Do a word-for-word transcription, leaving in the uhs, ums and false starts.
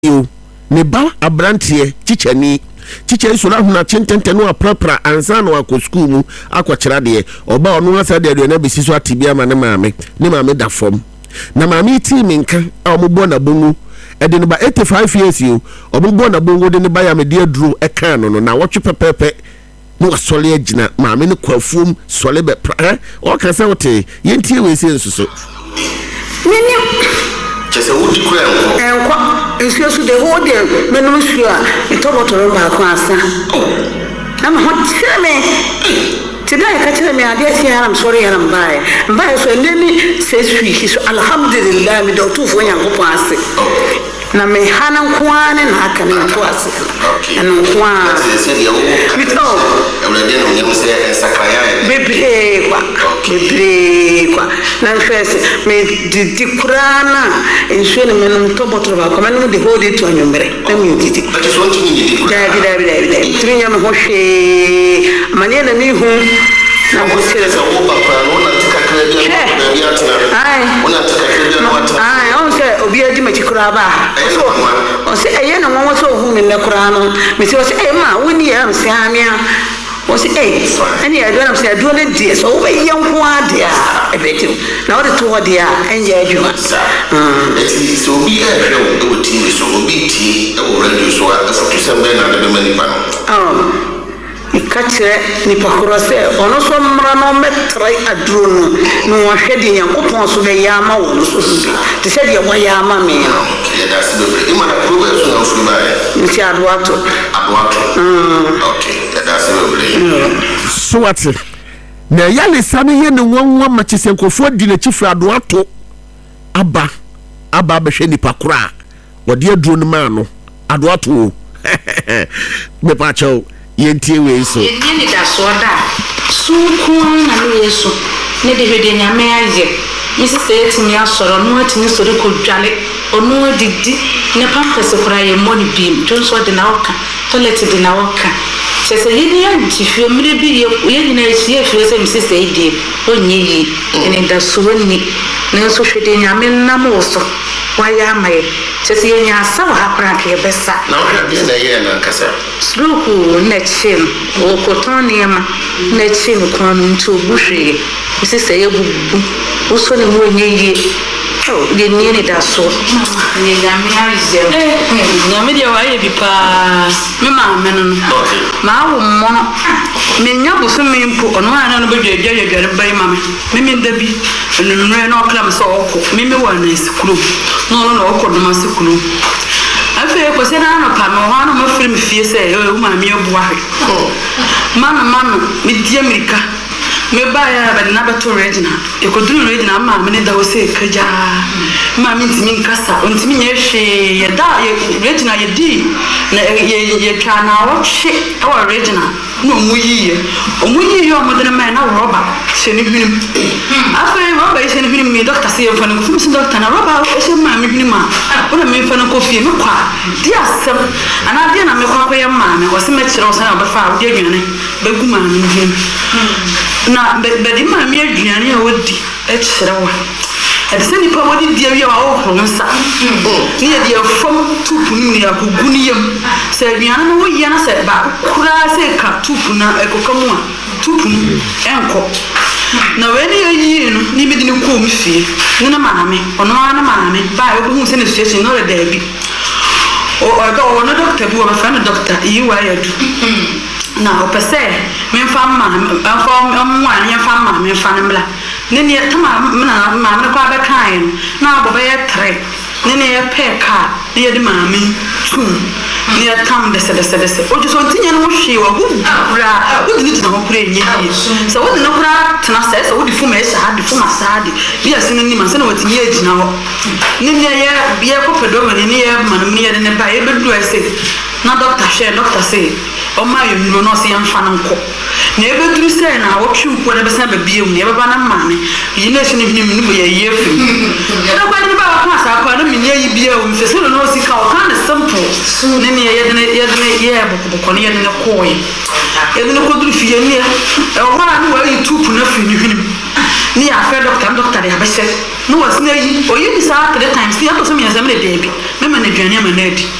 yo ne ba abrantie chichani chiche so na huna chentente no aprapra ansa no akọ school mu akọkyera de oba onu asa de de na besi so atibia ma ne maame ne maame da fom na maame ti minka a ombo na bongu e de ne ba eighty-five years yo ombo na bongu de ne ba ya me de aduro e kan no na wotwe pepepe no wasole agina maame ne kwafuom sole be pra o kan se wote yentie we se nsuso Chese wuti kura enko. Enko. Nsuo so de whole day menum nsuo a etobotoro ba ko asa. Na ma ho tireme. Today ka tireme ade ati haram sorry haram bae. Bae so neni says we so alhamdulillah mi do tu fo nyankopon ase. Na me hanan kwane na aka ne to ase. Anu kwa. Chese de wo. Bito. Ewrede no nyem se sakaya. Bebre kwa. Bebre kwa. Na first me di kurana ensuo ne menum to botoro ba ko menum de hold it to anyumere na mi didi But you want to need it. dabi dabi dabi dabi trinya me ho hwe mane na mi hu na bo sire So wo papa no na tika kredi na bi atena. ai Wona tika kredi na wata. ai on se obi adi ma chikura ba so on se eye na won so hu me na kura no me se o se e ma woni ya am se amia o se e ani ya do na se do na die so wo ye nko ade a e beti na wo de to ade a enje adwuma mm eti so bi e hwe wo do ti so obi ti e wo radio so a so to se me na de me ni pa no oh ikatre ni pakoro se ono so mra no metrai aduro no no wa hwede yankopon so be yama wo no so te se de wo yama me no ya da se be e ma na probe so na furu ba e nti adoato adoato mm okay ya da se be so what na yale sane ye ne wonwa ma chisenkofo di na chifra adoato aba aba be hwe nipa kura wode aduro no ma no adoato me pa cho yentie we so yenye ni da so da su kun na no yeso ne de hwede nyame aye yisi se etimi asoro no atimi sori ko dwale onu adidi ne pampese kura ye money bim tonso de na oka toilet de na oka chese yini ya ntifio mire bi ye yini na esi efio se misi se ide onye yi ne da so ni ne so hwede nyame na mo so waya mai chese yenya asawa hakura ke besa na wa bi na ye na kasa Sruku netchin o kotoniema netchin kwa ntu bushi sisi ye bubu uso ni mwenye ye oh ye nini da so ni nyame aje eh nyame dia wa ye bi pa me ma meno no ma wo mo me nya busu me mpo ono ana no bedwedwe ye dware bai ma me me me da bi nunure no klam so okko me me wa na sikuru no no no okko do ma sikuru afi ko se na no pa no ha no ma firi me fie se e o ma me obuwa he mama mama me di amerika me ba ya ba na ba to regina e ko duru regina ma me ne da o se kaja ma me ntimi nkasa ntimi nye hwe ye da ye regina ye di na ye ye twa na wo hwe o regina no mu yiye o mu yiye o mo de na na roba se ni hwim afi roba se ni hwim me doctor se ye fa no fu se doctor na roba o se ma me hwim ma o na me fa no ko fie me kwa di asem ana di na me kwa kwa ye ma me wo se me kire o se na ba fa o di adwene ba gu ma me hwim na be di ma mi aduane a wodi e kire wa ade se nipa wodi di awie wa wo ho nsa ni e di afom tupu ni agugu ni yam se aduane no wo ye na se ba kura se ka tupu na ekokamu a tupu enko na we ni yi no ni bi di ni ko mi fie ni na maame ono na maame ba e bu hu se ne situation no le da bi o o do o no doctor bu o ba fa no doctor yi wa ya du na opese me fa ma fa mwa ne fa ma me fa ne mla ne ne tama na ma me kwa ba kan na bo be tre ne ne pe ka ne de ma me tu ne tam de se de se de se o ju so ntinya no hwe wa hu ra o di ti na ho kure nye so o di na kura tena se so o di fu me sha di fu ma sa di bi ase no ni ma se na wati ye gina ho ne ne ye ye ko pedo ma ne ne ye ma ne ye ne ba ye be du ese na doctor share doctor say o ma yo no no se yan fa nko na ebe duru se na wo twu ko na be se ba biem na ebe ba na ma me yi na se ne hini mi no ye ye fi na kwa ni ba kwa sa kwa na mi ye yi bia o mfe se no no sika o kan simple ne ne ye de ye de ye bo ko ne ye ne ko ye ye ne ko duru fi ye ne e o ma na wa yi tupu na fi ni hini ni a fe doctor doctor ya be se no was ne yi o yi ni sa three times ni ato se mi ya se me de bi mema na aduane ama na adi